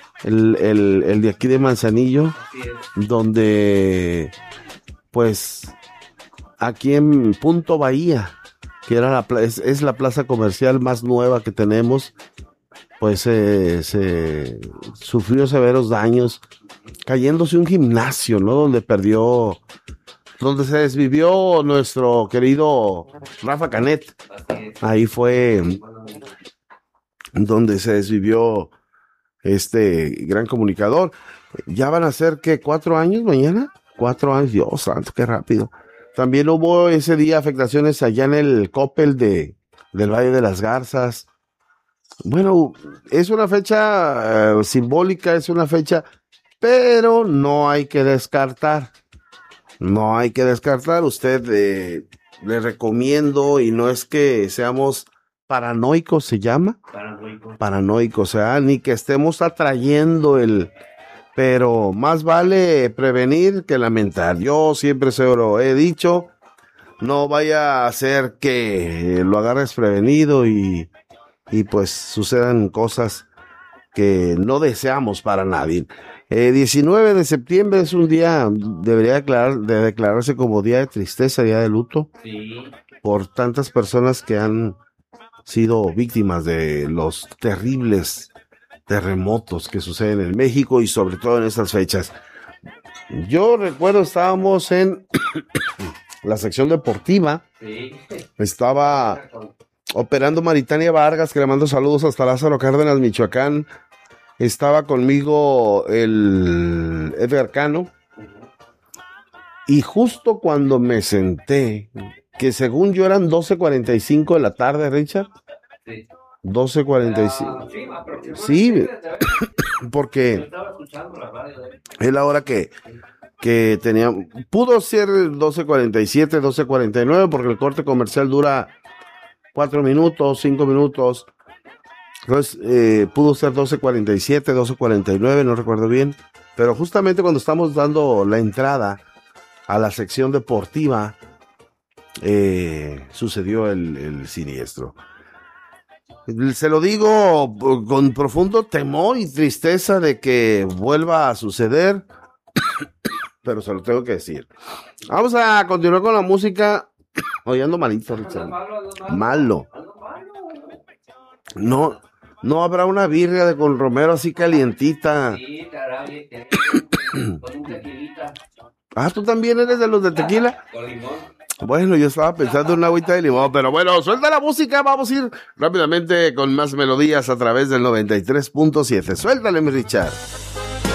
el de aquí de Manzanillo, donde, pues, aquí en Punto Bahía, que era es la plaza comercial más nueva que tenemos, pues se sufrió severos daños, cayéndose un gimnasio, ¿no? Donde se desvivió nuestro querido Rafa Canet. Ahí fue donde se desvivió este gran comunicador. Ya van a ser, ¿qué? ¿4 años mañana? 4 años, Dios santo, qué rápido. También hubo ese día afectaciones allá en el Coppel del Valle de las Garzas. Bueno, es una fecha simbólica, es una fecha, pero no hay que descartar. No hay que descartar. Usted le recomiendo, y no es que seamos paranoicos, se llama. Paranoicos, o sea, ni que estemos atrayendo pero más vale prevenir que lamentar. Yo siempre se lo he dicho, no vaya a ser que lo agarres prevenido y pues sucedan cosas que no deseamos para nadie. 19 de septiembre es un día, debería de declararse como día de tristeza, día de luto, por tantas personas que han sido víctimas de los terribles terremotos que suceden en México y sobre todo en estas fechas. Yo recuerdo, estábamos en la sección deportiva, estaba operando Maritania Vargas, que le mando saludos hasta Lázaro Cárdenas, Michoacán. Estaba conmigo el Edgar Cano. Y justo cuando me senté, que según yo eran 12:45 de la tarde, Richard. 12:45. Sí, porque es la hora que tenía. Pudo ser 12:47, 12:49, porque el corte comercial dura 4 minutos, 5 minutos. Entonces, pudo ser 12:47, 12:49, no recuerdo bien. Pero justamente cuando estamos dando la entrada a la sección deportiva, sucedió el siniestro. Se lo digo con profundo temor y tristeza de que vuelva a suceder, pero se lo tengo que decir. Vamos a continuar con la música. Oye, ando malito, Richard. Malo. No habrá una birria de con romero así calientita. Sí, con un tequilita. Ah, ¿tú también eres de los de tequila? Con limón. Bueno, yo estaba pensando en una agüita de limón, pero bueno, suelta la música, vamos a ir rápidamente con más melodías a través del 93.7. Suéltale, mi Richard.